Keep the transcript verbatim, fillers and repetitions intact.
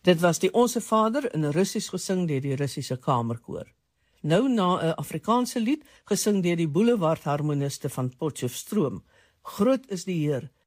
Dit was die Onse Vader in Russies gesing deur die Russiese Kamerkoor. Nou na 'n Afrikaanse lied gesing deur die Boulevard Harmoniste van Potchefstroom. Groot is die Heer